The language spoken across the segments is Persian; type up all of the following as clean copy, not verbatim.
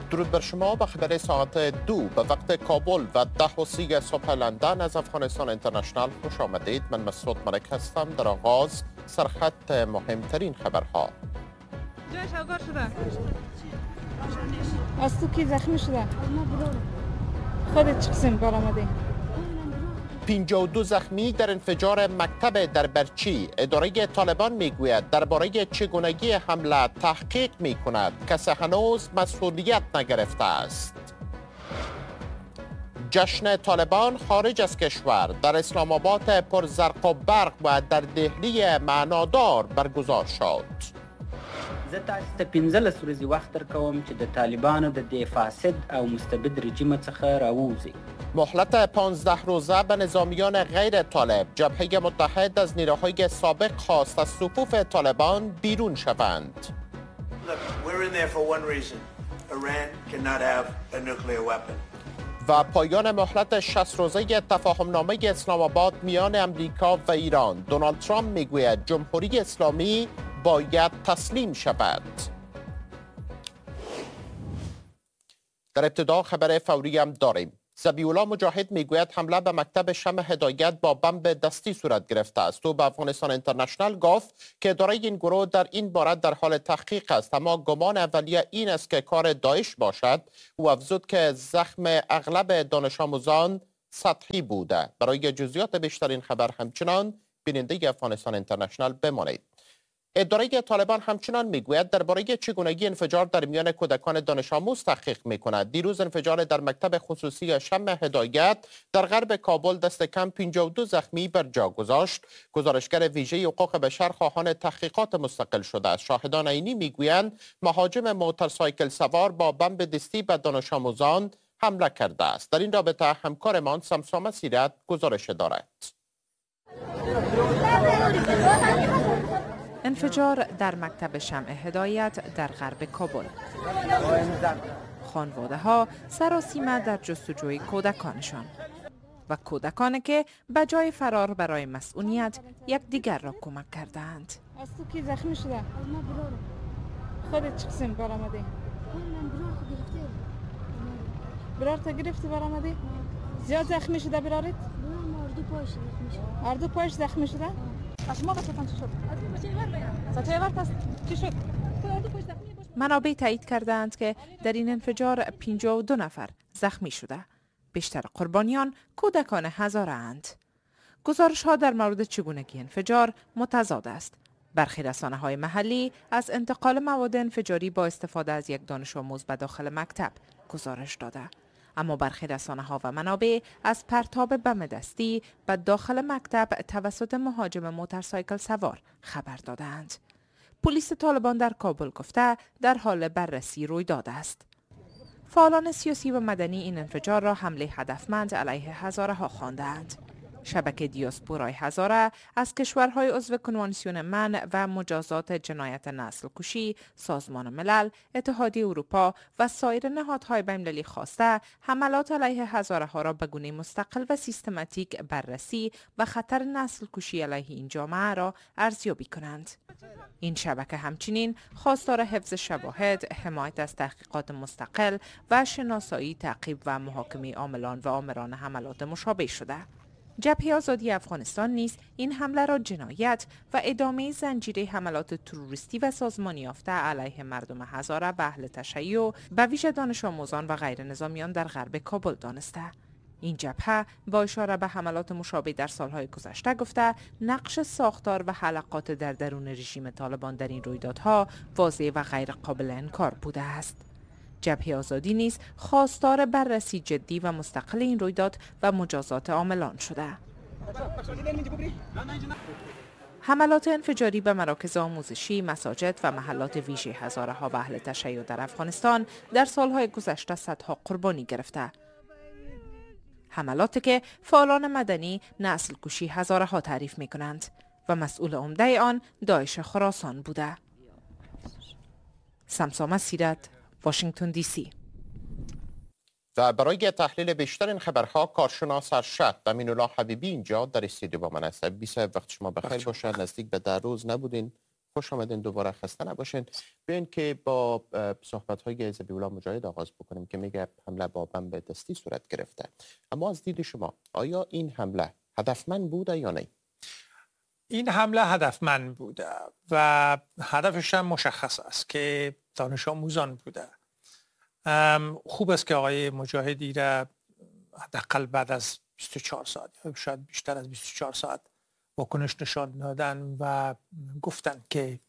درود بر شما. به خبر ساعت 2 به وقت کابل و 10:30 صبح لندن از افغانستان اینترنشنال خوش آمدید. من مسعود ملک هستم. در آغاز سرخط مهمترین خبرها. جایش آگار شده. از تو کی زخمی شده؟ خودت چه قسم کار آمده؟ 52 زخمی در انفجار مکتب در برچی. اداره طالبان میگوید درباره چگونگی حمله تحقیق میکند. کسی هنوز مسئولیت نگرفته است. جشن طالبان خارج از کشور در اسلام آباد پر زرق و برق و در دهلی معنادار برگزار شد. زه تاسو ته 15 ورځې وخت درکوم چې د طالبانو د دې فاسد او مستبد رژیم څخه راووځي. مهلت 15 روزه به نظامیان غیر طالب. جبهه متحد از نیروهای سابق خواست از صفوف طالبان بیرون شوند. و پایان مهلت 60 روزه تفاهمنامه اسلام آباد میان امریکا و ایران. دونالد ترامپ میگوید جمهوری اسلامی باید تسلیم شود. در ابتدا خبر فوری هم داریم. ذبیح‌الله مجاهد میگوید حمله به مکتب شمع هدایت با بمب دستی صورت گرفته است. او به افغانستان اینترنشنال گفت که اداره این گروه در این باره در حال تحقیق است، اما گمان اولیه این است که کار داعش باشد. او افزود که زخم اغلب دانش آموزان سطحی بوده. برای جزئیات بیشتر این خبر همچنان بیننده افغانستان اینترنشنال بمانید. اداره طالبان همچنان میگوید درباره چگونگی انفجار در میان کودکان دانش آموز تحقیق میکند. دیروز انفجار در مکتب خصوصی شمع هدایت در غرب کابل دست کم 52 زخمی بر جا گذاشت. گزارشگر ویژه حقوق بشر خواهان تحقیقات مستقل شده است. شاهدان عینی میگویند مهاجم موتورسایکل سوار با بمب دستی به دانش آموزان حمله کرده است. در این رابطه همکارمان سمسامه سیرت گزارش دارد. انفجار در مکتب شمع هدایت در غرب کابل. خانواده ها سراسیمه در جستجوی کودکانشان و کودکانی که به جای فرار برای مسئولیت یک دیگر را کمک کردند. از تو کی زخمی شده؟ خودت چه قسم کار آمده؟ برار تا گرفتی بر آمده؟ زیاد زخمی شده برارت؟ اردو پایش زخمی شده؟ منابع تایید کردند که در این انفجار 52 نفر زخمی شده. بیشتر قربانیان کودکان هزاره اند. گزارش ها در مورد چگونگی انفجار متضاد است. برخی رسانه‌های محلی از انتقال مواد انفجاری با استفاده از یک دانش آموز به داخل مکتب گزارش داده. اما برخی رسانه‌ها و منابع از پرتاب بم دستی به داخل مکتب توسط مهاجم موتورسایکل سوار خبر دادند. پلیس طالبان در کابل گفته در حال بررسی رویداد است. فعالان سیاسی و مدنی این انفجار را حمله هدفمند علیه هزاره ها خواندند. شبکه دیاسپورای هزاره از کشورهای عضو کنوانسیون منع و مجازات جنایت نسل کشی، سازمان ملل، اتحادیه اروپا و سایر نهادهای بین‌المللی خواسته حملات علیه هزاره ها را به گونه مستقل و سیستماتیک بررسی و خطر نسل کشی علیه این جامعه را ارزیابی کنند. این شبکه همچنین خواستار حفظ شواهد، حمایت از تحقیقات مستقل و شناسایی، تعقیب و محاکمه عاملان و آمران حملات مشابه شده. جبهه آزادی افغانستان نیز این حمله را جنایت و ادامه زنجیره حملات تروریستی و سازمانی یافته علیه مردم هزاره و اهل تشیع به ویژه دانش آموزان و غیر نظامیان در غرب کابل دانسته. این جبهه با اشاره به حملات مشابه در سالهای گذشته گفته نقش ساختار و حلقات در درون رژیم طالبان در این رویدادها واضح و غیر قابل انکار بوده است. جبهه آزادی نیز خواستار بررسی جدی و مستقل این رویداد و مجازات عاملان شده. حملات انفجاری به مراکز آموزشی، مساجد و محلات ویژه هزاره ها و اهل تشیع در افغانستان در سالهای گذشته صدها قربانی گرفته. حملاتی که فعالان مدنی نسل کشی هزاره ها تعریف می کنند و مسئول عمده آن داعش خراسان بوده. سمسامه سیرت، واشنگتن دی سی. و برای تحلیل بیشتر این خبرها کارشناس ارشد امین‌الله حبیبی اینجا در استودیو با من است. 20 وقت شما بخیر باشه. نزدیک به 10 روز نبودین، خوش آمدین دوباره، خسته نباشین. بیاین که با صحبت‌های ذبیح‌الله مجاهد آغاز بکنیم که میگه حمله با بمب دستی صورت گرفته. اما از دید شما آیا این حمله هدفمند بوده یا نه؟ این حمله هدفمند بوده و هدفش هم مشخص است که دانش آموزان بوده. خوب است که آقای مجاهدی را حداقل بعد از 24 ساعت یا شاید بیشتر از 24 ساعت واکنش نشان دادن و گفتن که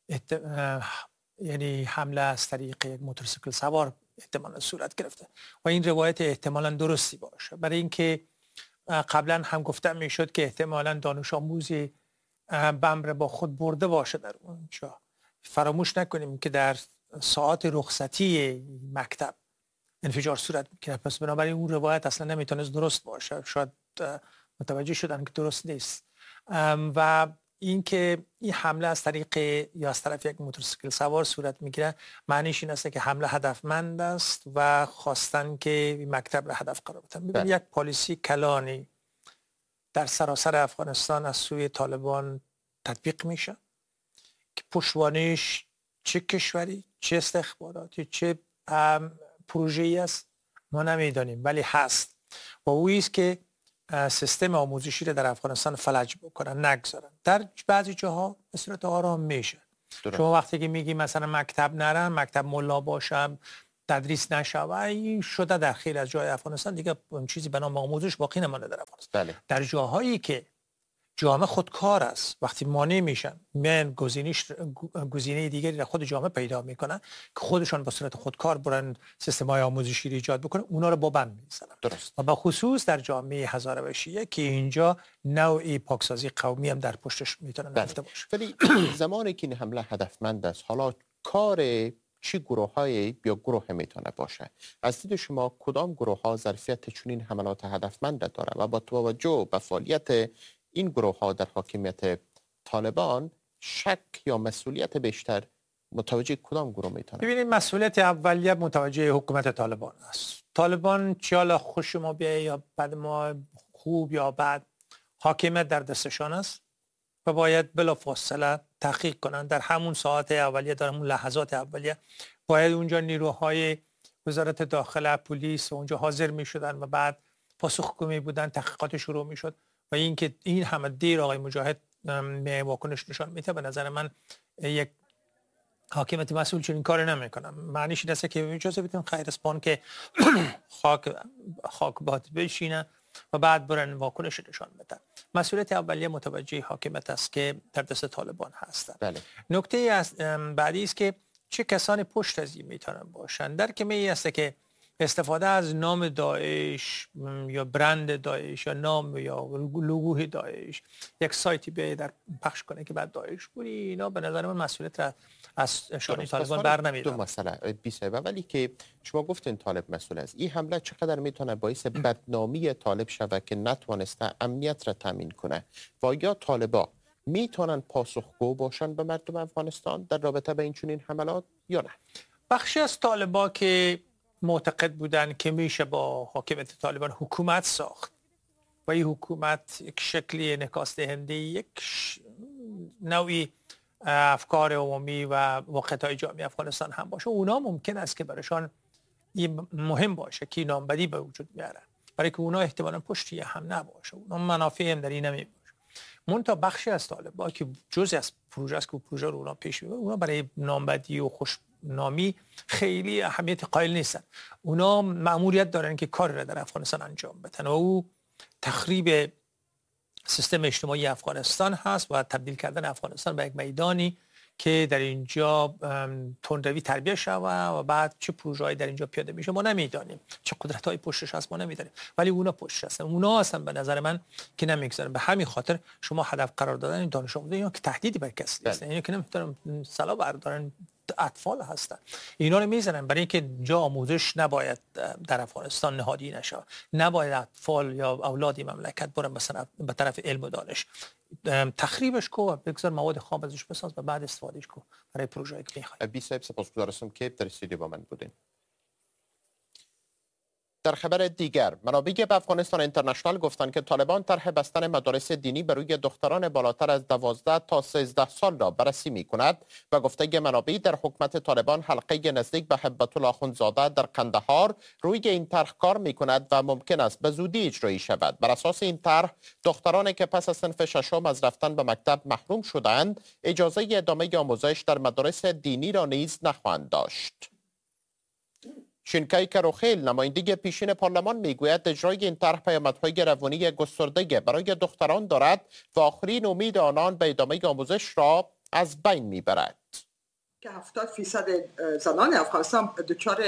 یعنی حمله از طریق یک موتورسیکل سوار احتمالاً صورت گرفته و این روایت احتمالاً درستی باشه، برای اینکه قبلا هم گفتن میشد که احتمالاً دانش آموزی بمب را با خود برده باشه در اونجا. فراموش نکنیم که در ساعات رخصتی مکتب انفجار صورت میکنه، پس بنابراین اون روایت اصلا نمیتونست درست باشه. شاید متوجه شدن که درست نیست و اینکه این حمله از طریق یا از طرف یک موتورسیکل سوار صورت میگیره معنیش این است که حمله هدفمند است و خواستن که مکتب را هدف قرار بدن. ببین یک پالیسی کلانی در سراسر افغانستان از سوی طالبان تطبیق میشه که پشتوانش چه کشوری، چه استخباراتی، چه پروژه‌ای است ما نمیدانیم، ولی هست و او است که سیستم آموزشی را در افغانستان فلج بکنن، نگذارن. در بعضی جاها به صورت آرام میشه. شما وقتی که میگی مثلا مکتب نرم، مکتب ملا باشم، تدریس نشوه، این شده در خیلی از جای افغانستان دیگه چیزی به نام آموزش باقی نمانده در افغانستان. بله. در جاهایی که جامعه خودکار است، وقتی مانع میشن من گزینه دیگری در خود جامعه پیدا میکنن که خودشان به صورت خودکار برن سیستم‌های آموزشی رو ایجاد بکنن، اونا رو با بند میزنن. درست. و به خصوص در جامعه هزاره و شیعه که اینجا نوعی پاکسازی قومی هم در پشتش میتونن داشته باشه. ولی زمانی که این حمله هدفمند است، حالا کار چی گروه‌های یا گروه میتونه باشه؟ از دید شما کدام گروه‌ها ظرفیت چنین حملات هدفمند داره و با توجه به فعالیت این گروه‌ها در حاکمیت طالبان شک یا مسئولیت بیشتر متوجه کدام گروه میتونه؟ ببینید مسئولیت اولیه متوجه حکومت طالبان است. طالبان چاله خوش ما بیه یا بد ما، خوب یا بد، حاکمیت در دستشان است و باید بلافاصله تحقیق کنند. در همون ساعت اولیه، در همون لحظات اولیه باید اونجا نیروهای وزارت داخله، پلیس و اونجا حاضر میشدن و بعد پاسخگوی بودن، تحقیقات شروع میشد. و اینکه این همه دیر آقای مجاهد واکنش نشان میده، به نظر من یک حاکمیت مسئول چنین کار نمیکنه. معنیش این است که اجازه بدیم خیر اسپان که خاک باد بشینه و بعد برن واکنش نشان بدن. مسئولیت اولیه متوجه حاکمیت است که در دست طالبان هستند. بله. نکته بعدی است که چه کسانی پشت از این میتونن باشن. در کمی است که استفاده از نام داعش یا برند داعش یا نام یا لوگوی داعش یک سایتی به در پخش کنه که بعد داعش بودی، اینا به نظر من مسئولیت را از شانه طالبان بر نمیدارن. دو مسئله بی‌سبب، ولی که شما گفتین طالب مسئول است. این حمله چقدر میتونه باعث بدنامی طالب شود که نتوانسته امنیت را تامین کنه و یا طالبا میتونن پاسخگو باشن به مردم افغانستان در رابطه با این چنین حملات یا نه؟ بخشی از طالبا که معتقد بودن که میشه با حاکمیت طالبان حکومت ساخت و این حکومت یک شکلی انعکاس دهنده یک نوعی افکار عمومی و واقعیت‌های جامعه افغانستان هم باشه، اونا ممکن است که برایشان این مهم باشه که نامبدی به وجود بیارن، برای که اونا احتمالاً پشتی هم نباشه، اونا منافع هم در این نمی باشه. منتها بخشی از طالبا که جزء از پروژه است که پروژه رو اونا پیش میبرن، اونا برای نامبدی و خوشنامی خیلی اهمیت قائل نیستن. اونا مأموریت دارن که کار را در افغانستان انجام بدن و او تخریب سیستم اجتماعی افغانستان هست و تبدیل کردن افغانستان به یک میدانی که در اینجا تندروی تربیت شود و بعد چه پروژه‌ای در اینجا پیاده میشه ما نمیدانیم، چه قدرت‌های پشتش هست ما نمیدانیم، ولی اونا پشتش هستن. اونا هستن به نظر من که نمیگذارن. به همین خاطر شما هدف قرار دادن این دانش آموزان اینا که تهدیدی بر کسی نیست، اینا که نمیتونن سلاح بردارن، اطفال هستن، اینا رو میزنن برای اینکه جا آموزش نباید در افغانستان نهادی نشه، نباید اطفال یا اولادی مملکت برن مثلا به طرف علم و دانش. تخریبش کو، بگذار مواد خام ازش بساز و بعد استفادهش کو برای پروژه‌ای که میخوای. بی صاحب سپاسگزارم که در استودیو با من بودین. در خبر دیگر، منابع به افغانستان اینترنشنال گفتند که طالبان طرح بستن مدارس دینی بر روی دختران بالاتر از 12 تا 13 سال را بررسی می کند و گفته منابع در حکومت طالبان حلقه نزدیک به هبت الله اخوندزاده در قندهار روی این طرح کار می کند و ممکن است به زودی اجرایی شود. بر اساس این طرح دخترانی که پس از صنف ششم از رفتن به مکتب محروم شدند اجازه ادامه آموزش در مدارس دینی را نیز نخواهند داشت. شینکای کروخیل نماینده پیشین پارلمان میگوید اجرای این طرح پیامدهای روانی گسترده برای دختران دارد و آخرین امید آنان به ادامه آموزش را از بین میبرد. که 70% زنان افغانستان دچار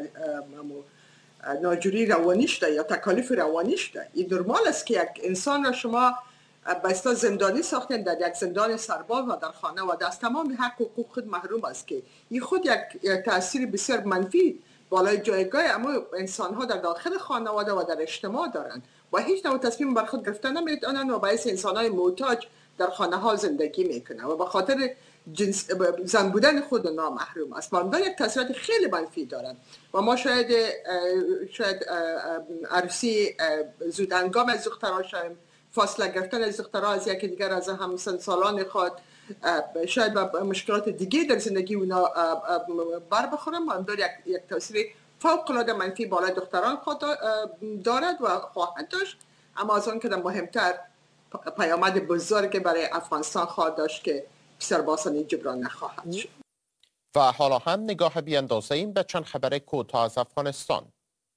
ناجوری روانی شده یا تکالیف روانی شده. این نرمال است که یک انسان را شما به اصطلاح زندانی ساختن در یک زندان سرباز و در خانه و از تمام حق و حقوق خود محروم است که این خود یک تاثیر بسیار منفی بالای جایگاه اما انسان ها در داخل خانواده و در اجتماع دارند و هیچ نوع تصمیم بر خود گرفتن نمیتونن و باعث انسان های محتاج در خانه ها زندگی میکنن و به خاطر زن بودن خود نامحروم است. من یک تاثیرات خیلی منفی دارند و ما شاید عروسی زودهنگام از دخترها شاید فاصله گرفتن از دخترها از یکی دیگر از همسن‌سالان خود شاید با مشکلات دیگه در زندگی اونا بر بخورن. من داره یک تاثیر فوق‌العاده منفی بالای دختران خود دارد و خواهد داشت، اما از آن که مهمتر پیامد بزرگی برای افغانستان خواهد داشت که بسیار باسانی جبران نخواهد شد. و حالا هم نگاه بیاندازیم به چند خبر کوتاه از افغانستان.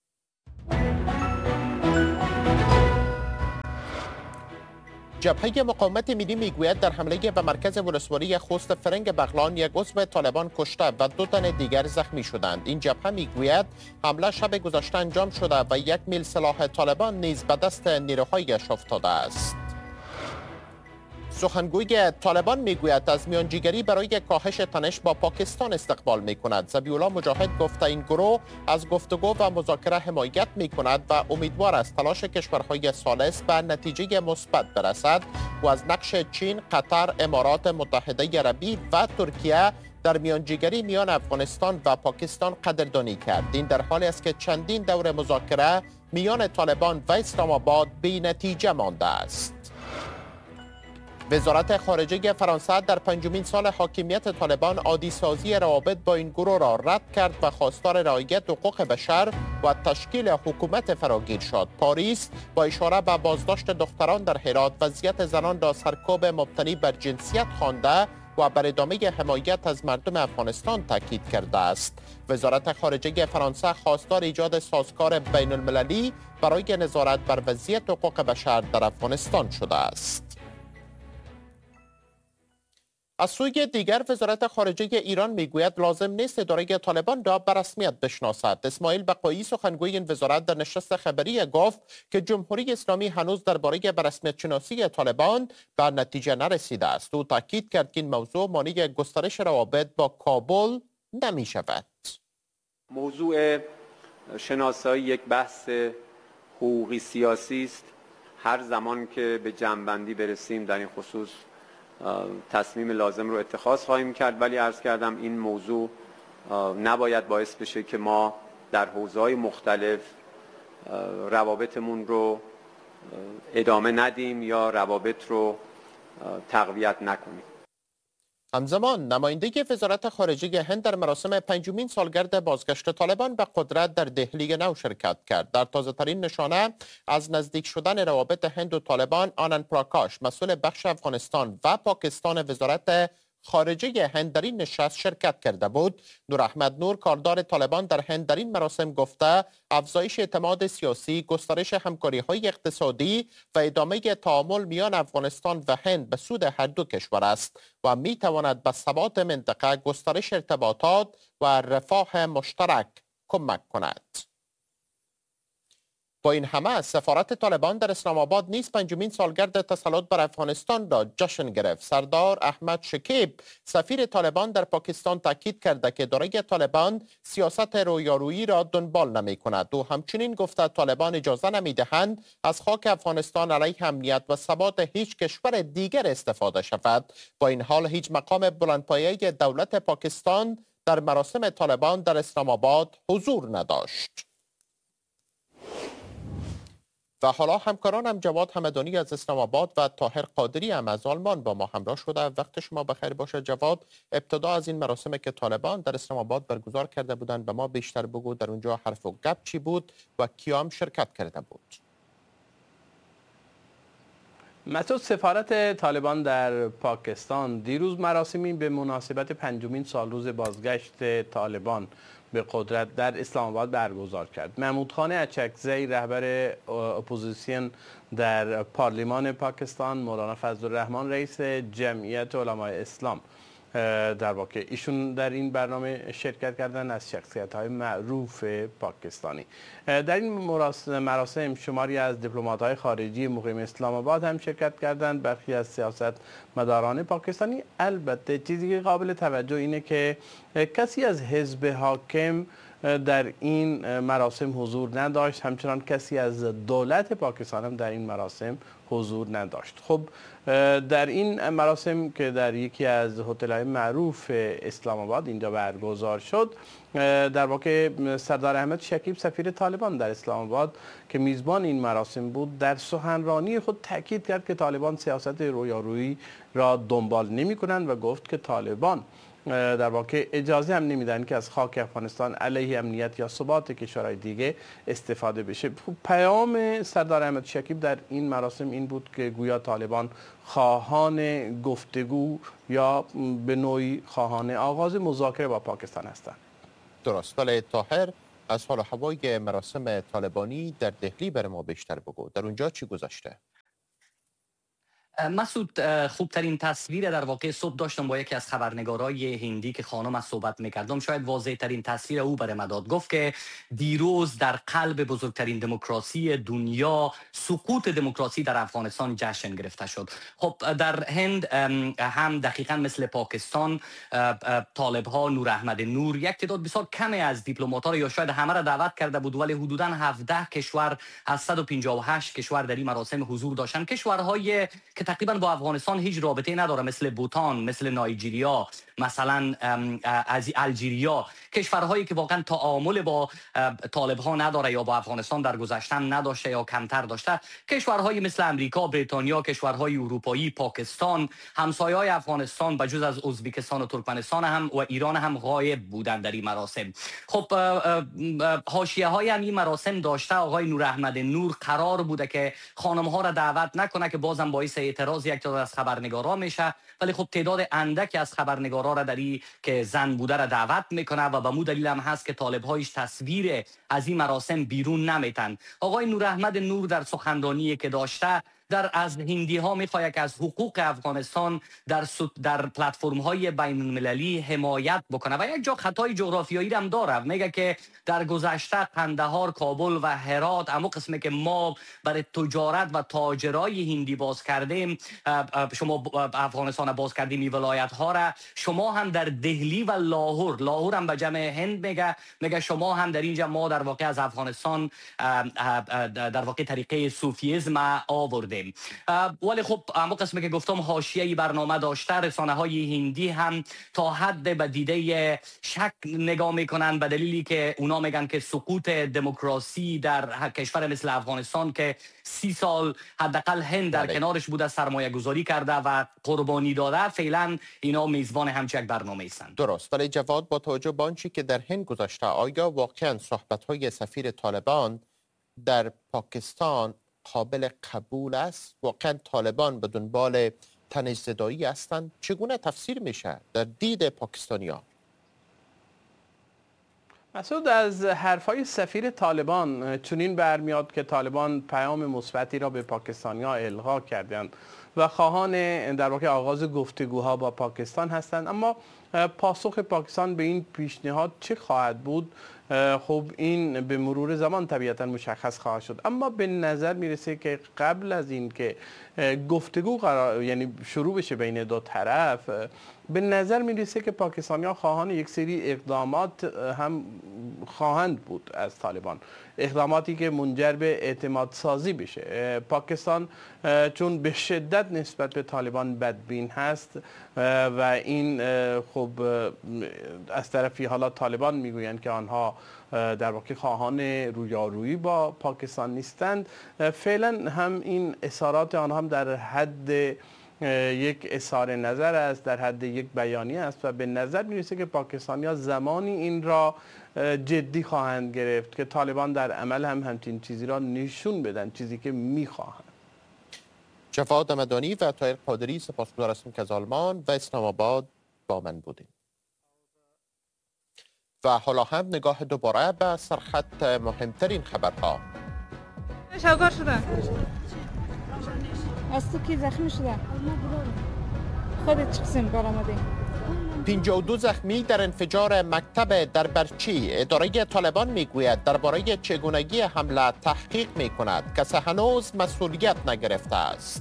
جبهه مقاومت ملی میگوید در حمله به مرکز ولسوالی خوست فرنگ بغلان یک عضو طالبان کشته و 2 تن دیگر زخمی شدند. این جبهه میگوید حمله شب گذشته انجام شده و 1 میل سلاح طالبان نیز به دست نیروهایش افتاده است. سخنگوی طالبان میگوید از میانجیگری برای کاهش تنش با پاکستان استقبال میکند. ذبیح الله مجاهد گفته این گروه از گفتگو و مذاکره حمایت میکند و امیدوار است تلاش کشورهای ثالث به نتیجه مثبت برسد و از نقش چین، قطر، امارات متحده عربی و ترکیه در میانجیگری میان افغانستان و پاکستان قدردانی کرد. این در حالی است که چندین دور مذاکره میان طالبان و اسلام آباد بی نتیجه مانده است. وزارت خارجه فرانسه در 5مین سال حاکمیت طالبان عادی سازی روابط با این گروه را رد کرد و خواستار رعایت حقوق بشر و تشکیل حکومت فراگیر شد. پاریس با اشاره به بازداشت دختران در هرات وضعیت زنان را سرکوب مبتنی بر جنسیت خوانده و بر ادامه حمایت از مردم افغانستان تاکید کرده است. وزارت خارجه فرانسه خواستار ایجاد سازگار بین المللی برای نظارت بر وضعیت حقوق بشر در افغانستان شده است. از سوی دیگر وزارت خارجه ایران میگوید لازم نیست اداره طالبان را به رسمیت بشناسد. اسماعیل بقایی سخنگوی این وزارت در نشست خبری گفت که جمهوری اسلامی هنوز درباره به رسمیت شناسی طالبان به نتیجه نرسیده است. او تاکید کرد که این موضوع مانع گسترش روابط با کابل نمی شود. موضوع شناسایی یک بحث حقوقی سیاسی است. هر زمان که به جمع‌بندی برسیم در این خصوص تصمیم لازم رو اتخاذ خواهیم کرد، ولی عرض کردم این موضوع نباید باعث بشه که ما در حوزه‌های مختلف روابطمون رو ادامه ندیم یا روابط رو تقویت نکنیم. همزمان نماینده وزارت خارجه هند در مراسم 5مین سالگرد بازگشت طالبان به قدرت در دهلی نو شرکت کرد. در تازه‌ترین نشانه از نزدیک شدن روابط هند و طالبان، آنند پراکاش مسئول بخش افغانستان و پاکستان وزارت خارجه هند در این نشست شرکت کرده بود. نور احمد نور کاردار طالبان در هند در این مراسم گفته افزایش اعتماد سیاسی، گسترش همکاری‌های اقتصادی و ادامه تعامل میان افغانستان و هند به سود هر دو کشور است و می‌تواند به ثبات منطقه، گسترش ارتباطات و رفاه مشترک کمک کند. با این همه سفارت طالبان در اسلام آباد نیز 5مین سالگرد تسلط بر افغانستان را جشن گرفت. سردار احمد شکیب سفیر طالبان در پاکستان تاکید کرده که اداره طالبان سیاست رویارویی را دنبال نمی کند. او همچنین گفته طالبان اجازه نمی دهند از خاک افغانستان علیه امنیت و ثبات هیچ کشور دیگر استفاده شود. با این حال هیچ مقام بلندپایه دولت پاکستان در مراسم طالبان در اسلام آباد حضور نداشت. و حالا همکارانم جواد همدانی از اسلام آباد و طاهر قادری هم از آلمان با ما همراه شده. وقت شما بخیر باشه جواد. ابتدا از این مراسم که طالبان در اسلام آباد برگزار کرده بودند به ما بیشتر بگو، در اونجا حرف و گپ چی بود و کیام شرکت کرده بود؟ مسعود، سفارت طالبان در پاکستان دیروز مراسمی به مناسبت 5مین سالروز بازگشت طالبان به قدرت در اسلام آباد برگزار کرد. محمود خان اچکزی رهبر اپوزیسیون در پارلمان پاکستان، مولانا فضل الرحمن رئیس جمعیت علمای اسلام در واقع ایشون در این برنامه شرکت کردن، از شخصیت‌های معروف پاکستانی. در این مراسم شماری از دیپلمات‌های خارجی مقیم اسلام آباد هم شرکت کردند، برخی از سیاستمداران پاکستانی. البته چیزی که قابل توجه اینه که کسی از حزب حاکم در این مراسم حضور نداشت، همچنان کسی از دولت پاکستان هم در این مراسم حضور نداشت. خب در این مراسم که در یکی از هتل‌های معروف اسلام آباد اینجا برگزار شد، در واقع سردار احمد شکیب سفیر طالبان در اسلام آباد که میزبان این مراسم بود، در سخنرانی خود تاکید کرد که طالبان سیاست رویارویی را دنبال نمی‌کنند و گفت که طالبان در واقع اجازه هم نمیدن که از خاک افغانستان علیه امنیت یا ثبات کشورهای دیگه استفاده بشه. پیام سردار احمد شکیب در این مراسم این بود که گویا طالبان خواهان گفتگو یا به نوعی خواهان آغاز مذاکره با پاکستان هستند. درست. ولی طاهر، از حال و هوای مراسم طالبانی در دهلی بر ما بیشتر بگو، در اونجا چی گذشته؟ مسعود، خوبترین تصویر در واقع صبح داشتم با یکی از خبرنگارای هندی که خانم از صحبت میکردم، شاید واضح ترین تصویر او برای مداد. گفت که دیروز در قلب بزرگترین دموکراسی دنیا سقوط دموکراسی در افغانستان جشن گرفته شد. خب در هند هم دقیقاً مثل پاکستان طالب ها نور احمد نور یک تعداد بسیار کمی از دیپلمات‌ها یا شاید همه را دعوت کرده بود، ولی حدوداً 17 کشور از 158 کشور در این مراسم حضور داشتن. کشورهای که تقریبا با افغانستان هیچ رابطه نداره، مثل بوتان، مثل نایجیریا، مثلا از الجیریا، کشورهایی که واقعا تعامل با طالب ها نداره یا با افغانستان در گذشتن نداشته یا کمتر داشته، کشورهایی مثل امریکا، بریتانیا، کشورهای اروپایی، پاکستان، همسایه‌های افغانستان بجز از ازبکستان و ترکمنستان هم و ایران هم غایب بودند در این مراسم. خب حاشیه‌های هم این مراسم داشته. آقای نور احمد نور قرار بوده که خانم ها را دعوت نکنه که بازم باعث اعتراض یک تعداد از خبرنگارا میشه، ولی خب تعداد اندکی از خبرنگارا را داری که زن بوده را دعوت میکنه و به مو دلیل هم هست که طالب هایش تصویر از این مراسم بیرون نمیتن. آقای نور احمد نور در سخنرانی که داشته از هندی ها میخواد که از حقوق افغانستان در پلتفرم های بین المللی حمایت بکنه و یک جا خطای جغرافیایی هم داره. میگه که در گذشته قندهار، کابل و هرات، اما قسمی که ما برای تجارت و تاجرای هندی باز کردیم، شما افغانستان باز کردیم این ولایت ها را، شما هم در دهلی و لاهور هم به جمع هند میگه شما هم در اینجا ما در واقع از افغانستان در واقع طریقه صوفیزم آورده. ولی خب اما قسمی که گفتم حاشیه‌ای برنامه داشته، رسانه‌های هندی هم تا حد به دیده شک نگاه میکنن به دلیلی که اونا میگن که سقوط دموکراسی در کشور مثل افغانستان که 30 سال حداقل هند در کنارش بوده سرمایه گذاری کرده و قربانی داده، فعلا اینا میزبان همچین یک برنامه هستند. درست. ولی جواد، با توجه به آنچه که در هند گذشته، آیا واقعا صحبت‌های سفیر طالبان در پاکستان قابل قبول است؟ واقعا طالبان به دنبال تنش‌زدایی هستند؟ چگونه تفسیر میشه در دید پاکستانیان؟ مسعود، از حرفای سفیر طالبان چنین برمیاد که طالبان پیام مثبتی را به پاکستانی‌ها القا کردند و خواهان در واقع آغاز گفتگوها با پاکستان هستند، اما پاسخ پاکستان به این پیشنهاد چه خواهد بود؟ خب این به مرور زمان طبیعتا مشخص خواهد شد، اما به نظر میرسه که قبل از این که گفتگو یعنی شروع بشه بین دو طرف، به نظر میرسه که پاکستانی‌ها خواهان یک سری اقدامات هم خواهند بود از طالبان، اقداماتی که منجر به اعتماد سازی بشه. پاکستان چون به شدت نسبت به طالبان بدبین هست و این خب از طرفی حالا طالبان میگویند که آنها در واقع خواهان رویارویی با پاکستان نیستند، فعلا هم این اظهارات آنها هم در حد یک اظهار نظر است، در حد یک بیانیه است و به نظر میرسه که پاکستانی‌ها زمانی این را جدی خواهند گرفت که طالبان در عمل هم همچین چیزی را نشون بدن، چیزی که میخواهند. جواد مدانی و طاهر قادری، سپاسگزار هستم که از آلمان و اسلام آباد با من بودیم. و حالا هم نگاه دوباره به سرخط مهمترین خبرها. شوگار شده. از تو کی زخمی شده؟ خودت چه قسم کار آمده؟ 52 زخمی در انفجار مکتب در برچی. اداره طالبان میگوید درباره چگونگی حمله تحقیق میکند، کسی هنوز مسئولیت نگرفته است.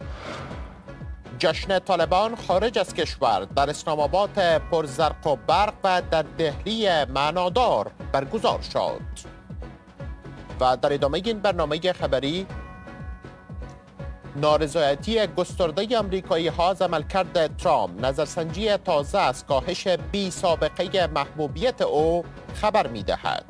جشن طالبان خارج از کشور در اسلام آباد پرزرق و برق و در دهلی معنادار برگزار شد. و در ادامه این برنامه خبری، نارضایتی گسترده آمریکایی ها از عملکرد ترامپ، نظرسنجی تازه از کاهش بی سابقه محبوبیت او خبر می دهد.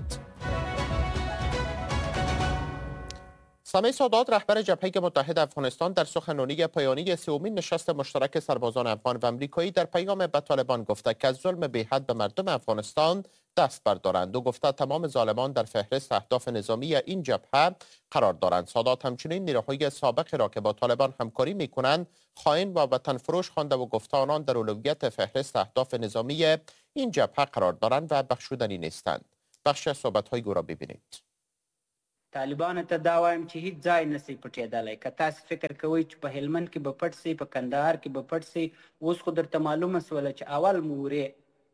سامح سادات، رهبر جبهه متحد افغانستان، در سخنرانی پایانی سومین نشست مشترک سربازان افغان و امریکایی در پیام به طالبان گفته که از ظلم بی‌حد به مردم افغانستان دست بردارند. او گفته تمام ظالمان در فهرست اهداف نظامی این جبهه قرار دارند. سادات همچنین نیروهای سابق را که با طالبان همکاری می‌کنند خائن و وطن فروش خوانده و گفته آنان در اولویت فهرست اهداف نظامی این جبهه قرار دارند و بخشودنی نیستند. بخش صحبت‌های او را ببینید. طالبان ته دا وایم چې هیڅ ځای نسی پټېدلی. که تاسو فکر کوئ چې په هلمند کې به پټ سي، په کندهار کې به پټ سي، اوس خو درته معلومه سوله چې اول مورې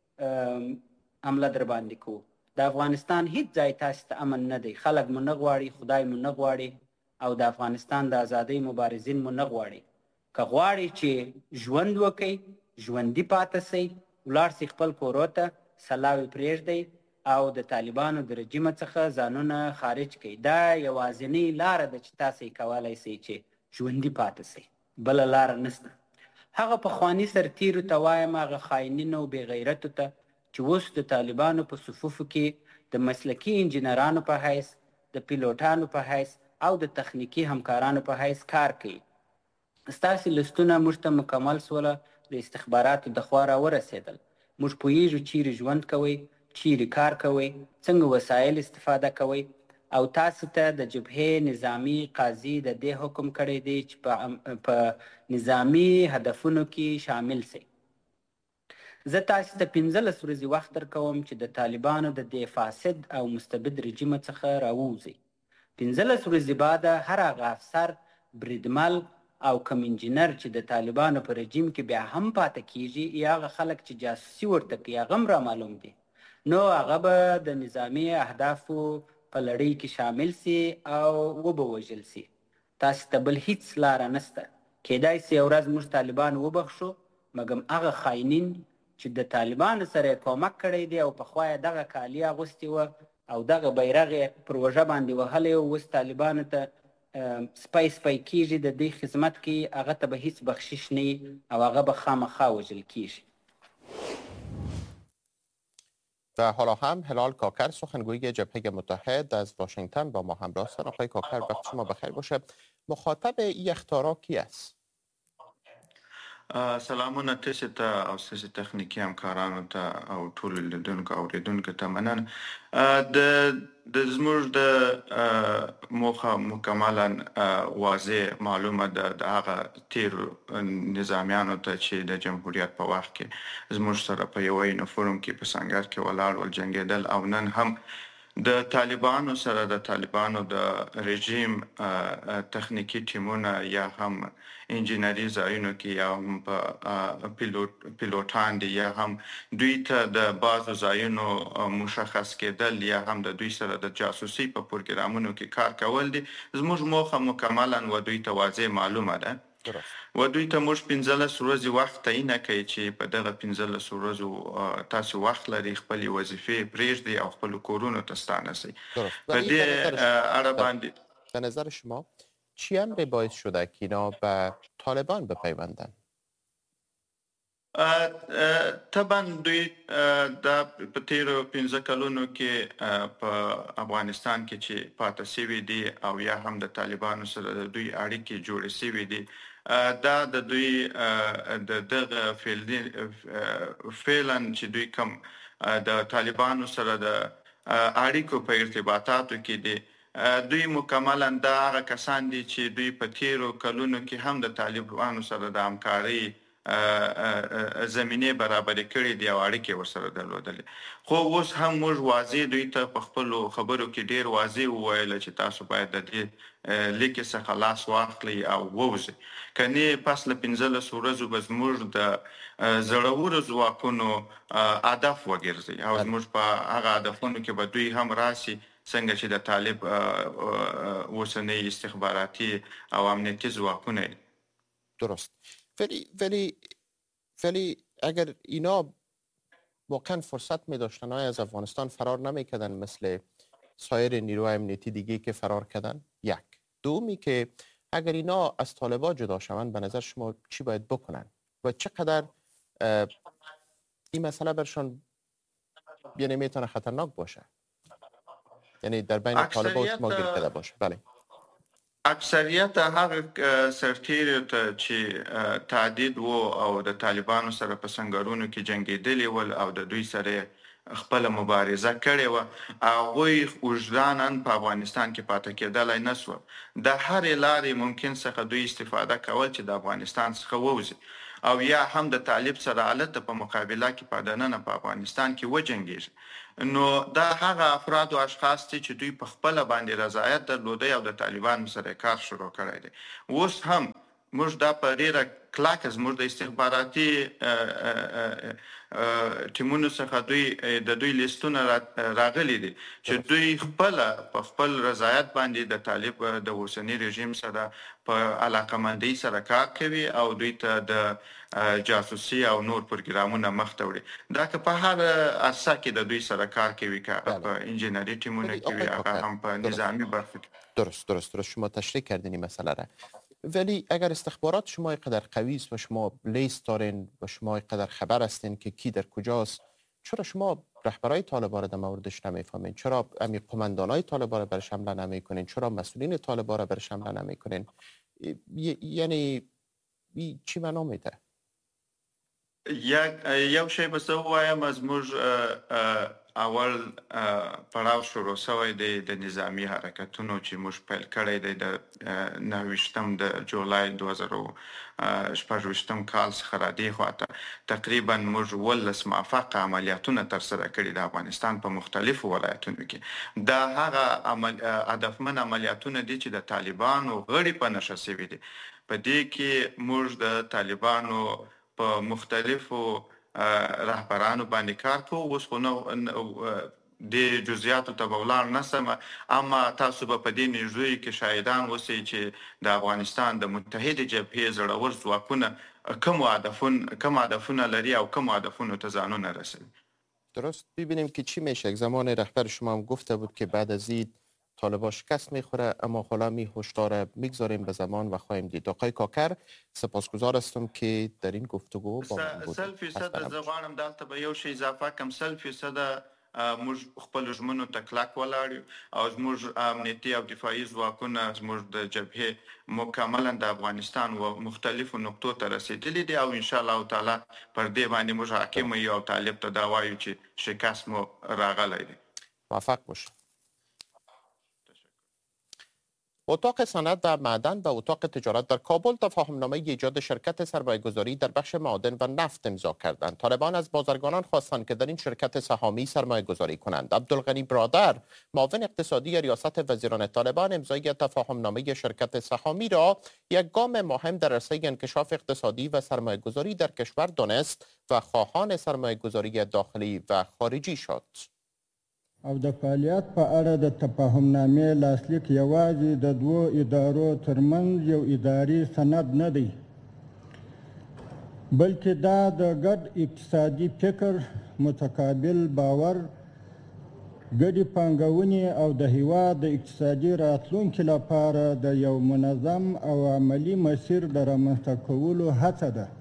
حمله در باندې کوو. د افغانستان هیڅ ځای تاسو ته امن نه دی. خلک مو نه غواړي، خدای مو نه غواړي، او د افغانستان د ازادۍ مبارزین مو نه غواړي. که غواړي چې ژوند وکئ، ژوندي پاتې سئ، ولاړ سئ خپل کورو ته، سلاوي پرېږدئ او د طالبانو د رژیم څخه ځانونه خارج کړي. دا یوازینۍ لاره ده چې تاسو یې کولی سئ چې ژوندي پاتې سئ، بله لاره نشته. هغه پخواني سرتیرو ته وایم، هغه خاینینو او بې غیرتو ته چې اوس د طالبانو په صفوفو کې د مسلکي انجینرانو په حیث، د پیلوټانو په حیث او د تخنیکي همکارانو په حیث کار کوي. ستاسې لستونه موږ ته مکمل سوله د استخباراتو د خوا راورسېدل. موږ پوهیږو چیرې ژوند کوئ، چیرې کار کوئ، څنګه وسایل استفاده کوئ، او تاسو ته د جبهې نظامی قاضي د دې حکم کړی دی چې په نظامی هدفونو کې شامل سئ. زه تاسو ته 15 ورځې وخت درکوم چې د طالبانو د دې فاسد او مستبد رژیم څخه راووځئ. 15 ورځې بعد هر هغه افسر، بریدمل او کم انجینر چې د طالبانو په رژیم کې بیا هم پاتې کیږي، یا هغه خلک چې جاسوسي ورته کوي، هغه هم را معلوم دي، نو هغه به د نظامی اهدافو په لړۍ کې شامل سي او وبه وژل سي. تاسو ته بل هیڅ لاره نشته. کیدای سي یو ورځ موږ طالبان وبخښو، مګم هغه خاینین چې د طالبانو سره کومک کړی دی او پخوا یې دغه کالي اغوستې وه او دغه بیرغ یې پر وژه باندې وهلی و، اوس طالبانو ته سپی کیږي، د دې خدمت کوي، هغه ته به هیڅ بخشش نه او هغه به خامخا وژل کیږي. و حالا هم هلال کاکر، سخنگوی جبهه متحد، از واشنگتن با ما همراه هستند. آقای کاکر، وقت شما بخیر باشه. مخاطب این اختراع کی است؟ سلامونه تاسو ته او ستاسو تخنیکی همکارانو ته او ټول لیدونکو او اوریدونکو ته مننه. د زموږ د موخه مکملا واضح معلومه ده د هغه تیرو نظامیانو ته چې د جمهوریت په وخت کې زموږ سره په یو یونیفورم کې په سنگر کې ولاړ ول جنګېدل، او نن هم د طالبانو سره د طالبانو د رژیم تخنیکی ټیمونه یا هم انجینری ځایونو کې یا هم پیلوټان دي یا هم دوی ته د بعضو ځایونو مشخص کېدل یا هم د دوی سره د جاسوسي په پروګرامونو کې کار کول دي. زموږ موخه مکملا و دوی ته واضح معلومه ده. و دوی ته موږ 15 ورځې وخت تعیین کړی چې په دغه 15 ورځو تاسو وخت لري خپل وظیفې پرېږدي او خپل کورونو ته ستانه شي. په دې اړه باندې به نظر شما چی امری باعث شده که اینا به طالبان بپیوندن؟ طبعا دوی د په تیرو 15 کلونو کې په افغانستان کې چې پاتې شوي دي او یا هم د طالبانو سره د دوی اړیکې جوړې شوي دي، دا د دوی د دغه فعلا چې دوی کوم د طالبانو سره د اړیکو په ارتباطاتو کې دي، دوی مکملا دا هغه کسان دي چې دوی په تیرو کلونو کې هم د طالبانو سره د همکارۍ زمینه برابر کړې دي او اړیکې ورسره درلودلې. خو اوس هم موږ واضح دوی ته په خپل خبرو کې ډیر واضح وویل چې تاسو باید د دې لیک څخه لاس واخلئ او ووځئ، کني پس له 15 ورځو به زموږ د زړورو ځواکونو هدف وګرځي او زموږ په هغه هدفونو کې به دوی هم راشي څنګه چې د طالب اوسنۍ استخباراتي او امنیتي ځواکونه. درست. ولی اگر اینا واقعا فرصت می داشتن از افغانستان فرار نمی کردن مثل سایر نیروهای امنیتی دیگه که فرار کردن؟ یک. دومی که اگر اینا از طالبان جدا شوند به نظر شما چی باید بکنن و چقدر این مسئله برشان یعنی میتونه خطرناک باشه، یعنی در بین طالبان شما گیر کرده باشه؟ بله. اکثریت هغه سرتیرو ته چې تعدید وو او د طالبانو سره په سنگرونو کې جنگیدلی ول او د دوی سره خپل مبارزه کړې و، هغوی وجدانن په افغانستان کې پاتې کېدلی نه سول. د هرې لارې ممکن څخه دوی استفاده کول چې د افغانستان څخه ووځي او یا هم د طالب سره الته په مقابله کې په دننه په افغانستان کې وجنګیږي. نو دا هغه افراد او اشخاص چې دوی په خپل باندې رضایت درلودي او د طالبان سره کار شروع کړی دی. اوس هم موږ دا په ډیره کلاکه زموږ د استخباراتي ټیمونو څخه د دوی لیستونه راغلي دي چې دوی په خپل رضایت باندې د طالب د اوسنی رژیم سره په علاقمندۍ سره کار کوي او دوی ته د جاسوسي او نور پروګرامونه مخ ته وړي. دا که په هر اساس کې د دوی سره کار کوي، که په انجینری ټیمونه کې وي، هغه هم په نظامی برخه کې. درست شما تشریح کردین این مسئله را. ولی اگر استخبارات شما اینقدر قوی است و شما لیست دارین و شما اینقدر خبر هستین که کی در کجاست، چرا شما رهبرای طالبان را در موردش نمیفهمین؟ چرا امی قماندانای طالبان را برش حمله نمیکنین؟ چرا مسئولین طالبان را برش حمله نمیکنین؟ یعنی چی معنا میده؟ یو شی به زه ووایم، از موږ اول پړاو شروع شوی دی د نظامی حرکتونو چې موږ پیل کړی دی د 29 د جولای 2016 کال څخه را دې خواته تقریبا موږ 18 موفق عملیاتونه ترسره کړي د افغانستان په مختلفو ولایتونو کې. دا هغه هدفمن عملیاتونه دي چې د طالبانو غړي په نښه شوي دي. په دې کې موږ د طالبانو په مختلفو رهبرانو باندې کار کوو. اوس خو د جزئیاتو ته ولاړ نسم، اما تاسو به په دې نږدې کې شاهدان اوسئ چې د افغانستان د متحد جبهې زړور ځواکونه کوم هدفونه لري او کوم هدفونو ته ځانونه رسوي. درست. ببینیم که چی میشه. زمان رهبر شما هم گفته بود که بعد از این طالبان شکست میخوره، اما حالا می هشدار میگذاریم به زمان و خواهیم دید. آقای کاکر، سپاسگزار هستم که در این گفتگو با من بودید. 100% زه غواړم دلته به یو شی اضافه کم. 100% موږ خپل ژمنو ته کلک ولاړ یو او زموږ امنیتي او دفاعي ځواکونه زموږ د جبهې مکملا د افغانستان و مختلفو نقطو ته رسیدلي دي او ان شاء الله تعالی پر دې باندې موږ حاکم یو او طالب ته دا وایو چې شکست مو راغلی دی. موفق باشید. اتاق صنعت و معدن و اتاق تجارت در کابل تفاهمنامه ایجاد شرکت سرمایه‌گذاری در بخش معادن و نفت امضا کردند. طالبان از بازرگانان خواستند که در این شرکت سهامی سرمایه‌گذاری کنند. عبدالغنی برادر، معاون اقتصادی ریاست وزیران طالبان، امضای تفاهمنامه شرکت سهامی را یک گام مهم در عرصه انکشاف اقتصادی و سرمایه‌گذاری در کشور دانست و خواهان سرمایه‌گذاری داخلی و خارجی شد. او د فعالیت په اړه د تفاهمنامې لاسلیک یوازې د دوو ادارو ترمنځ یو اداري سند نه دی، بلکې دا د ګډ اقتصادي فکر، متقابل باور، ګډې پانګونې او د هیواد د اقتصادي راتلونکي لپاره د یو منظم او عملی مسیر د رامنځته کولو هڅه ده.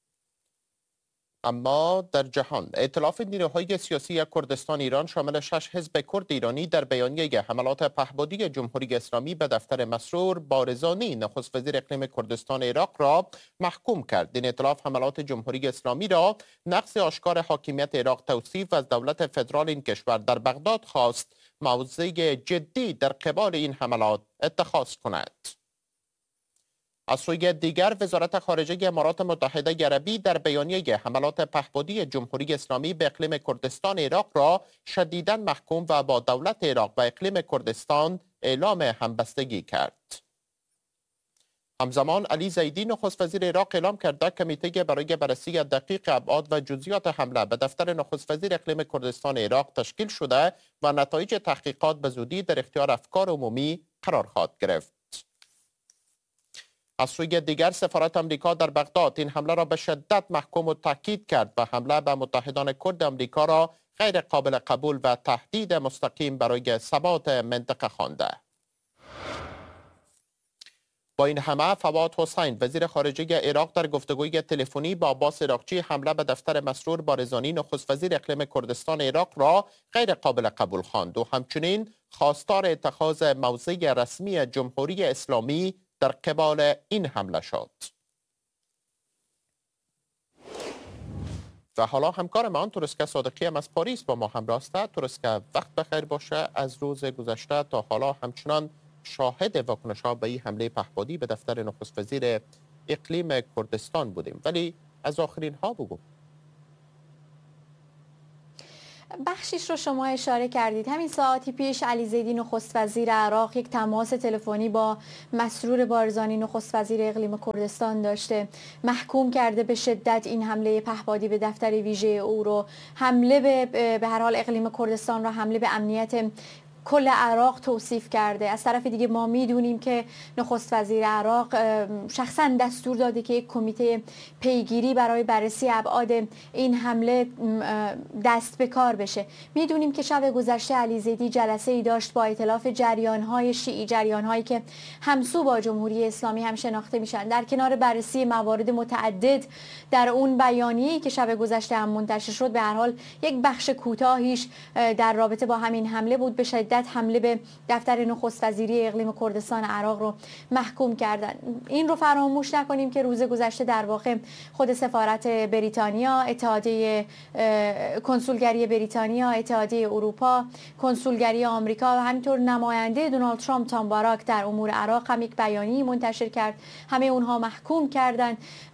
اما در جهان ائتلاف نیروهای سیاسی کردستان ایران شامل 6 حزب کرد ایرانی در بیانیه حملات پهپادی جمهوری اسلامی به دفتر مسرور بارزانی نخست وزیر اقلیم کردستان عراق را محکوم کرد. این ائتلاف حملات جمهوری اسلامی را نقض آشکار حاکمیت عراق توصیف و از دولت فدرال این کشور در بغداد خواست موضع جدی در قبال این حملات اتخاذ کند. از سوی دیگر وزارت خارجه امارات متحده عربی در بیانیه حملات پهپادی جمهوری اسلامی به اقلیم کردستان عراق را شدیداً محکوم و با دولت عراق و اقلیم کردستان اعلام همبستگی کرد. همزمان علی زیدی نخست وزیر عراق اعلام کرده کمیته برای بررسی دقیق ابعاد و جزئیات حمله به دفتر نخست وزیر اقلیم کردستان عراق تشکیل شده و نتایج تحقیقات به زودی در اختیار افکار عمومی قرار خواهد گرفت. از سوی دیگر سفارت آمریکا در بغداد این حمله را به شدت محکوم و تاکید کرد و حمله به متحدان کرد آمریکا را غیر قابل قبول و تهدید مستقیم برای ثبات منطقه خوانده. با این همه فواد حسین وزیر خارجه عراق در گفتگوی تلفنی با عباس عراقچی حمله به دفتر مسرور بارزانی نخست وزیر اقلیم کردستان عراق را غیر قابل قبول خواند و همچنین خواستار اتخاذ موضع رسمی جمهوری اسلامی در قبال این حمله شد. و حالا همکارمان تورسکه صادقی هم از پاریس با ما همراه است. تورسکه وقت بخیر باشه. از روز گذشته تا حالا همچنان شاهد واکنش‌ها به این حمله پهپادی به دفتر نخست وزیر اقلیم کردستان بودیم، ولی از آخرین ها بگو. بخشیش رو شما اشاره کردید. همین ساعتی پیش علی زیدی نخست وزیر عراق یک تماس تلفنی با مسرور بارزانی نخست وزیر اقلیم کردستان داشته، محکوم کرده به شدت این حمله پهپادی به دفتر ویژه او رو، حمله به هر حال اقلیم کردستان را حمله به امنیت کل عراق توصیف کرده. از طرف دیگه ما میدونیم که نخست وزیر عراق شخصا دستور داده که یک کمیته پیگیری برای بررسی ابعاد این حمله دست به کار بشه. میدونیم که شب گذشته علی زیدی جلسه ای داشت با ائتلاف جریان‌های شیعی، جریان‌هایی که همسو با جمهوری اسلامی هم شناخته میشن. در کنار بررسی موارد متعدد در اون بیانیه‌ای که شب گذشته هم منتشر شد، به هر حال یک بخش کوتاهیش در رابطه با همین حمله بود. به شدت حمله به دفتر نخست وزیری اقلیم کردستان عراق رو محکوم کردن. این رو فراموش نکنیم که روز گذشته در واقع خود سفارت بریتانیا، اتحادیه کنسولگری بریتانیا، اتحادیه اروپا، کنسولگری آمریکا و همینطور نماینده دونالد ترامپ تام باراک در امور عراق هم یک بیانیه منتشر کرد. همه اونها محکوم کردن.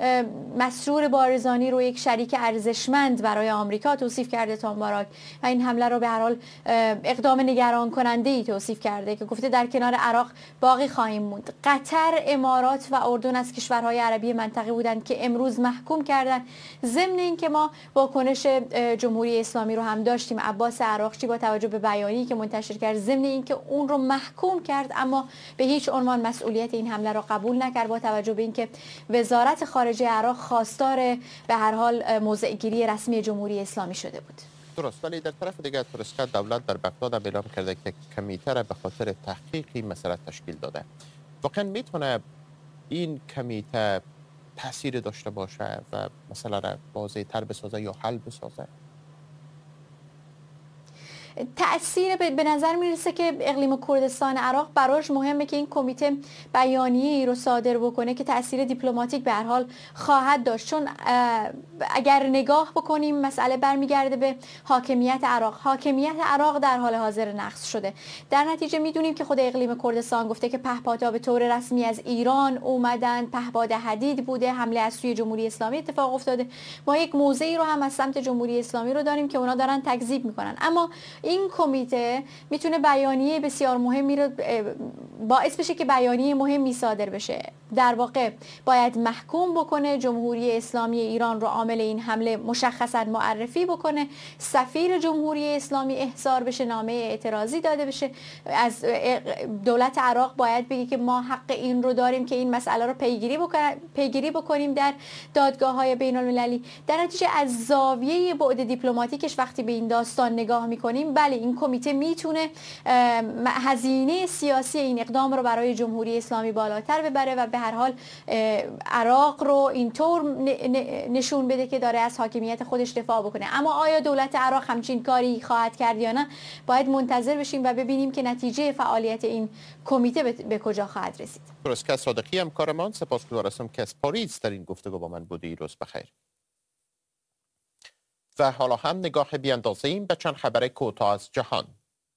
مسرور بارزانی رو یک شریک ارزشمند برای آمریکا توصیف کرده تام باراک و این حمله رو به هر حال اقدام نگران کننده ای توصیف کرده که گفته در کنار عراق باقی خواهیم موند. قطر، امارات و اردن از کشورهای عربی منطقه بودند که امروز محکوم کردند. ضمن اینکه ما واکنش جمهوری اسلامی رو هم داشتیم. عباس عراقچی با توجه به بیانیه‌ای که منتشر کرد، ضمن اینکه اون رو محکوم کرد اما به هیچ عنوان مسئولیت این حمله رو قبول نکرد، با توجه به اینکه وزارت خارجه عراق خواستار به هر حال موضع گیری رسمی جمهوری اسلامی شده بود. درست، ولی در طرف دیگر تورسکه دولت در بغداد اعلام کرده که کمیته را به خاطر تحقیق این مسئله تشکیل داده. واقعا میتونه این کمیته تاثیر داشته باشه و مسئله را واضح‌تر بسازه یا حل بسازه؟ تأثیر به نظر میرسه که اقلیم کردستان عراق براش مهمه که این کمیته بیانیه‌ای رو صادر بکنه که تأثیر دیپلماتیک به هر حال خواهد داشت، چون اگر نگاه بکنیم مسئله برمیگرده به حاکمیت عراق. حاکمیت عراق در حال حاضر نقض شده. در نتیجه میدونیم که خود اقلیم کردستان گفته که پهپادها به طور رسمی از ایران اومدن، پهپاد حدید بوده، حمله از سوی جمهوری اسلامی اتفاق افتاده. ما یک موضعی رو هم از سمت جمهوری اسلامی رو داریم که اونا دارن تکذیب میکنن. اما این کمیته میتونه بیانیه بسیار مهمی رو باعث بشه که بیانیه مهمی صادر بشه. در واقع باید محکوم بکنه، جمهوری اسلامی ایران رو عامل این حمله مشخصا معرفی بکنه، سفیر جمهوری اسلامی احضار بشه، نامه اعتراضی داده بشه، از دولت عراق باید بگه که ما حق این رو داریم که این مسئله رو پیگیری بکنیم در دادگاه‌های بین‌المللی. در نتیجه از زاویه بعد دیپلماتیکش وقتی به این داستان نگاه می‌کنیم، بله این کمیته میتونه هزینه سیاسی این اقدام رو برای جمهوری اسلامی بالاتر ببره و به هر حال عراق رو اینطور نشون بده که داره از حاکمیت خودش دفاع بکنه. اما آیا دولت عراق همچین کاری خواهد کرد یا نه، باید منتظر بشیم و ببینیم که نتیجه فعالیت این کمیته به کجا خواهد رسید. درست صادقی همکارمان، سپاسگزار هستم که از پاریس در این گفتگو با من بودی. روز بخیر. و حالا هم نگاه بیاندازیم به چند خبر کوتاه از جهان.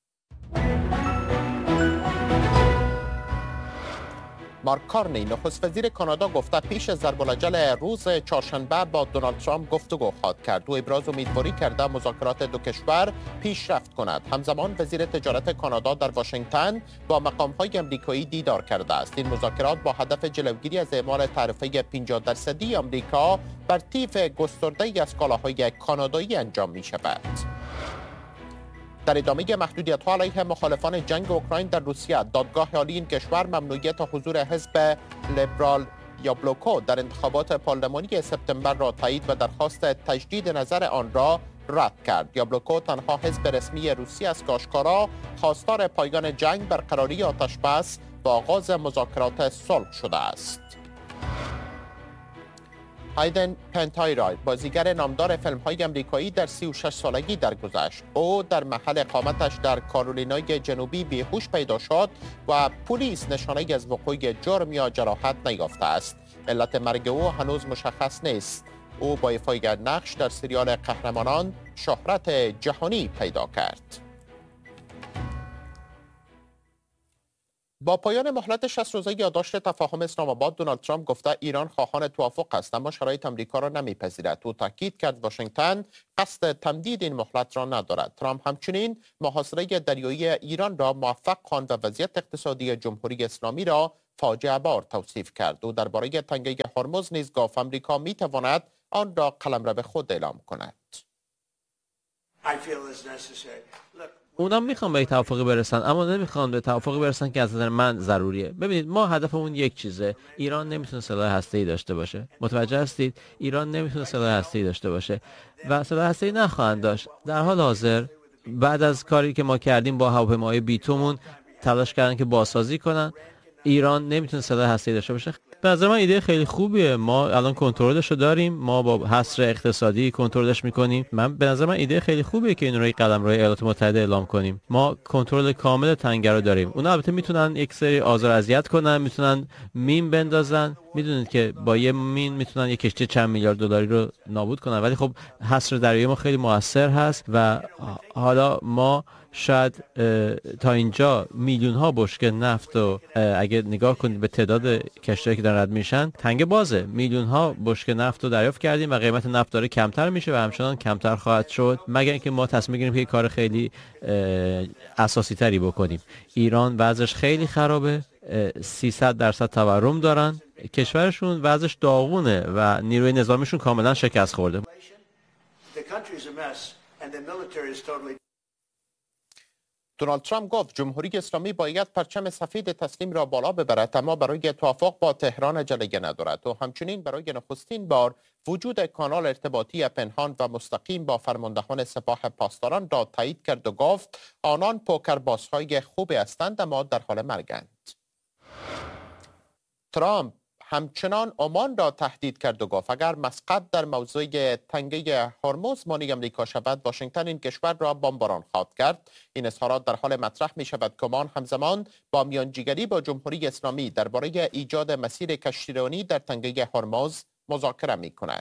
مارک کارنی نخست وزیر کانادا گفته پیش از ضرب‌الاجل روز چهارشنبه با دونالد ترامپ گفتگو خواهد کرد. او ابراز امیدواری کرده مذاکرات دو کشور پیشرفت کند. همزمان وزیر تجارت کانادا در واشنگتن با مقام‌های آمریکایی دیدار کرده است. این مذاکرات با هدف جلوگیری از اعمال تعرفه 50% آمریکا بر طیف گسترده‌ای از کالاهای کانادایی انجام می‌شود. در ادامه محدودیت‌ها علیه مخالفان جنگ اوکراین در روسیه، دادگاه عالی این کشور ممنوعیت حضور حزب لیبرال یا بلوکو در انتخابات پارلمانی سپتامبر را تایید و درخواست تجدید نظر آن را رد کرد. یا بلوکو تنها حزب رسمی روسیه است که آشکارا خواستار پایان جنگ، برقراری آتش‌بس و آغاز مذاکرات صلح شده است. هایدن پنتایرای، بازیگر نامدار فیلم‌های آمریکایی، در 36 سالگی درگذشت. او در محل اقامتش در کارولینای جنوبی بیهوش پیدا شد و پلیس نشانه‌ای از وقوع جرم یا جراحت نیافته است. علت مرگ او هنوز مشخص نیست. او با ایفای نقش در سریال قهرمانان شهرت جهانی پیدا کرد. با پایان مهلت 60 روزه یادداشت تفاهم اسلام آباد، دونالد ترامپ گفته ایران خواهان توافق است اما شرایط آمریکا را نمیپذیرد. او تاکید کرد واشنگتن قصد تمدید این مهلت را ندارد. ترامپ همچنین محاصره دریایی ایران را موفق خواند و وضعیت اقتصادی جمهوری اسلامی را فاجعه بار توصیف کرد. او درباره تنگه هرمز نیز گفت آمریکا میتواند آن را قلمرو خود اعلام کند. اونا میخوان به توافقی برسن اما نمیخوان به توافقی برسن که از نظر من ضروریه. ببینید ما هدفمون یک چیزه. ایران نمیتونه سلاح هسته‌ای داشته باشه. متوجه هستید؟ ایران نمیتونه سلاح هسته‌ای داشته باشه و سلاح هسته‌ای نخواهند داشت. در حال حاضر بعد از کاری که ما کردیم با هواپیمای بیتومون تلاش کردن که بازسازی کنن. ایران نمیتونه سلاح هسته‌ای داشته باشه. به نظر من ایده خیلی خوبیه. ما الان کنترلش رو داریم. ما با حصر اقتصادی کنترلش میکنیم. به نظر من ایده خیلی خوبیه که این رو قدم روی ایالات متحده اعلام کنیم. ما کنترل کامل تنگه رو داریم. اونا البته میتونن یک سری آزار اذیت کنن، میتونن مین بندازن. میدونید که با یه مین میتونن یک کشتی چند میلیارد دلاری رو نابود کنن، ولی خب حصر دریایی ما خیلی موثر هست و حالا ما شاید تا اینجا میلیون ها بشکه نفت و اگه نگاه کنید به تعداد کشتی‌هایی که دارن رد میشن، تنگه بازه. میلیون ها بشکه نفت رو دریافت کردیم و قیمت نفت داره کمتر میشه و همچنان کمتر خواهد شد مگر اینکه ما تصمیم بگیریم که کار خیلی اساسی تری بکنیم. ایران وضعش خیلی خرابه. 300% تورم دارن. کشورشون وضعش داغونه و نیروی نظامیشون کاملا شکست خورده. دونالد ترامپ گفت جمهوری اسلامی باید پرچم سفید تسلیم را بالا ببرد اما برای توافق با تهران عجله ندارد و همچنین برای نخستین بار وجود کانال ارتباطی پنهان و مستقیم با فرماندهان سپاه پاسداران را تایید کرد و گفت آنان پوکربازهای خوبی هستند اما در حال مرگند. ترامپ همچنان عمان را تهدید کرد و گفت اگر مسقط در موضوع تنگه هرمز مانع آمریکا شود، واشنگتن این کشور را بمباران خواهد کرد. این اظهارات در حال مطرح می شود که عمان همزمان با میانجیگری با جمهوری اسلامی درباره ایجاد مسیر کشتیرانی در تنگه هرمز مذاکره می کند.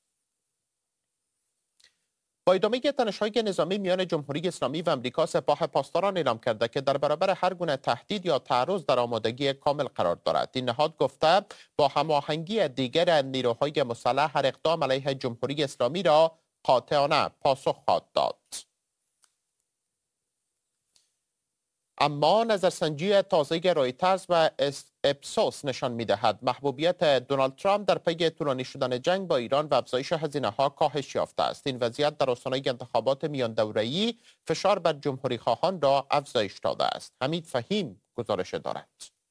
با ادامه تنش‌های نظامی میان جمهوری اسلامی و آمریکا، سپاه پاسداران اعلام کرده که در برابر هر گونه تهدید یا تعرض در آمادگی کامل قرار دارد. این نهاد گفته با هماهنگی دیگر نیروهای مسلح هر اقدام علیه جمهوری اسلامی را قاطعانه پاسخ خواهد داد. اما نظرسنجی تازه رویترز و اپسوس نشان می‌دهد محبوبیت دونالد ترامپ در پی طولانی شدن جنگ با ایران و افزایش هزینه‌ها کاهش یافته است. این وضعیت در آستانه انتخابات میان دوره‌ای فشار بر جمهوری‌خواهان را افزایش داده است. حمید فهیم گزارش دارد.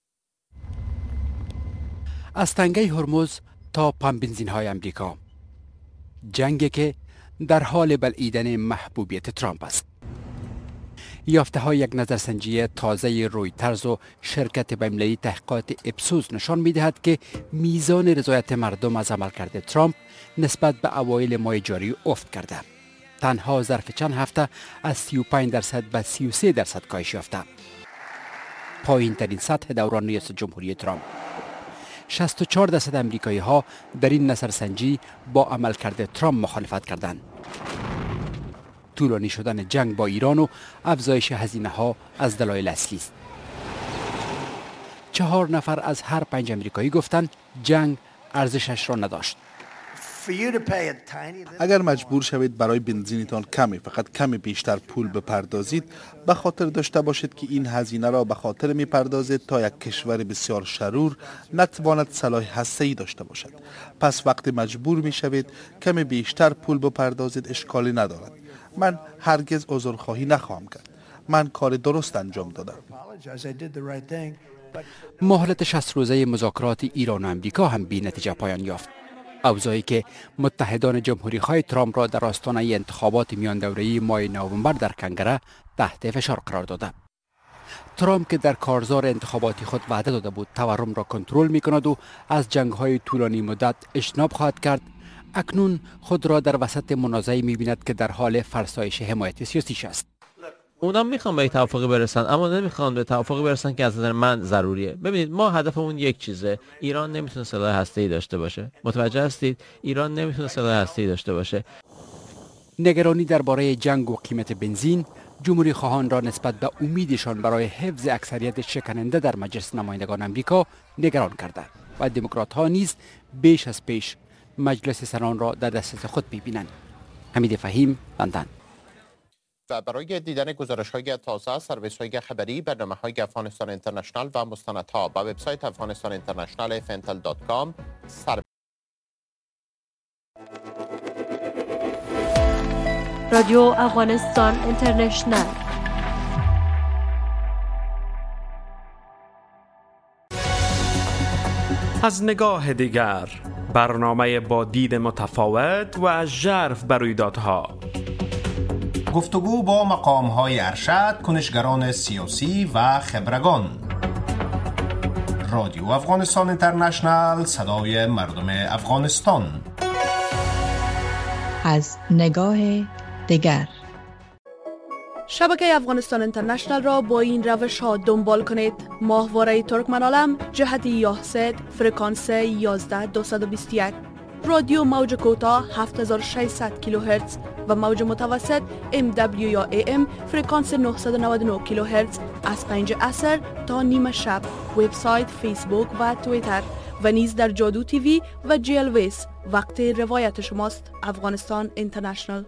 از تنگه هرمز تا پمپ بنزین‌های امریکا، جنگی که در حال بلعیدن محبوبیت ترامپ است. یافته های یک نظرسنجی تازه رویترز و شرکت بین‌المللی تحقیقات اپسوس نشان می‌دهد که میزان رضایت مردم از عملکرد ترامپ نسبت به اوایل ماه جاری افت کرده. تنها ظرف چند هفته از 35% به 33% کاهش یافته. پایین ترین سطح دوران ریاست جمهوری ترامپ. 64% امریکایی ها در این نظرسنجی با عملکرد ترامپ مخالفت کردند. طولانی شدن جنگ با ایران و افزایش هزینه ها از دلایل اصلی است. 4 نفر از هر 5 امریکایی گفتند جنگ ارزشش را نداشت. اگر مجبور شوید برای بنزینتان فقط کمی بیشتر پول بپردازید، به خاطر داشته باشید که این هزینه را به خاطر میپردازید تا یک کشور بسیار شرور نتواند سلاح هسته‌ای داشته باشد. پس وقتی مجبور میشوید کمی بیشتر پول بپردازید اشکالی ندارد. من هرگز عذرخواهی نخواهم کرد. من کار درست انجام دادم. مهلت 60 روزه مذاکرات ایران و امریکا هم بی نتیجه پایان یافت. اوضاعی که متحدان جمهوری‌خواه ترامپ را در آستانه انتخابات میان دوره‌ای ماه نوامبر در کنگره تحت فشار قرار داده. ترامپ که در کارزار انتخاباتی خود وعده داده بود تورم را کنترل می‌کند و از جنگ‌های طولانی مدت اجتناب خواهد کرد، اکنون خود را در وسط منازعه‌ای می‌بیند که در حال فرسایش حمایت سیاسیش است. اونا میخوان به توافقی برسن اما نمیخوان به توافقی برسن که از نظر من ضروریه. ببینید ما هدفمون یک چیزه. ایران نمیتونه سلاح هسته‌ای داشته باشه. متوجه هستید؟ ایران نمیتونه سلاح هسته‌ای داشته باشه. نگرانی درباره جنگ و قیمت بنزین جمهوری خواهان را نسبت به امیدشان برای حفظ اکثریت شکننده در مجلس نمایندگان آمریکا نگران کرده و دموکرات ها نیز بیش از پیش مجلس سنان را در دسترس خود می‌بینند. حمید فهیم، لندن. و برای دیدن گزارش‌های تازه، سرویس‌های خبری، برنامه‌های افغانستان اینترنشنال و مستندها با وبسایت افغانستان اینترنشنال fntel.com رادیو افغانستان اینترنشنال. از نگاه دیگر، برنامه با دید متفاوت و ژرف بر رویدادها. گفتگو با مقام‌های ارشد، کنشگران سیاسی و خبرگان. رادیو افغانستان اینترنشنال، صدای مردم افغانستان. از نگاه دیگر، شبکه افغانستان اینترنشنال را با این روش ها دنبال کنید: ماهواره ترکمنالم جهت یاهسد فرکانس 11221، رادیو موج کوتاه 7600 کیلوهرتز و موج متوسط MW یا AM فرکانس 999 کیلوهرتز از 5 عصر تا نیم شب. وبسایت، فیسبوک و توییتر و نیز در جادو تیوی و GLVS. وقت روایت شماست. افغانستان اینترنشنال.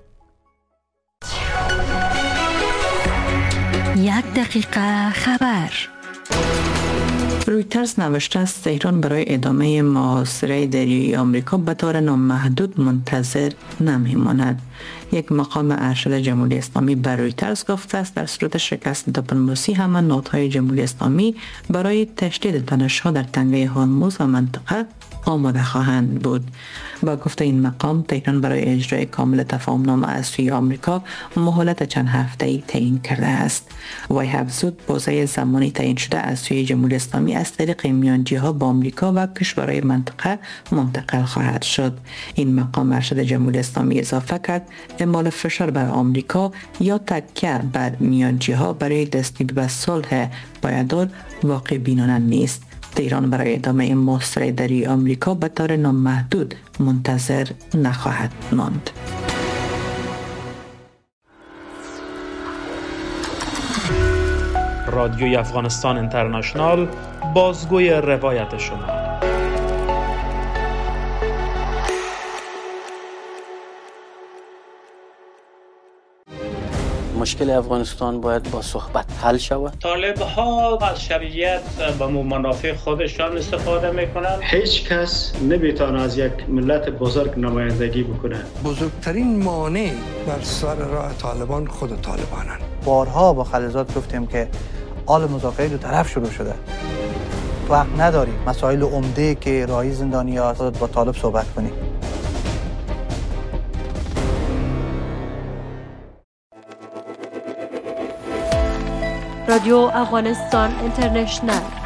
1 دقیقه خبر. رویترز نوشته است تهران برای ادامه محاصره دریایی آمریکا به طور نامحدود منتظر نمیماند. یک مقام ارشد جمهوری اسلامی بر رویترز گفته است در صورت شکست دیپلماسی همه نهادهای جمهوری اسلامی برای تشدید تنش‌ها در تنگه هرمز و منطقه آماده خواهند بود. با گفته این مقام، تهران برای اجرای کامل تفاهمنامه از سوی آمریکا مهلت چند هفته‌ای تعیین کرده است. وی افزود بازه زمانی تعیین شده از سوی جمهوری اسلامی از طریق میانجی‌ها با آمریکا و کشورهای منطقه منتقل خواهد شد. این مقام ارشد جمهوری اسلامی اضافه کرد اعمال فشار بر آمریکا یا تکیه بر میانجی‌ها برای دستیابی به صلح پایدار واقع بینانه نیست. ایران برای ادامه محاصره دریایی آمریکا به طور نامحدود منتظر نخواهد ماند. رادیوی افغانستان اینترنشنال، بازگوی روایت شما. مشکل افغانستان باید با صحبت حل شود. طالب ها از شرعیت به منافع خودشان استفاده میکنند. هیچ کس نمیتونه از یک ملت بزرگ نمایندگی بکنه. بزرگترین مانع بر سر راه طالبان خود طالبانند. بارها با خلیزات گفتیم که حال مذاکره دو طرف شروع شده. وقت نداریم مسائل عمده که راهی زندانی‌ها با طالب صحبت کنیم. رادیو افغانستان اینترنشنل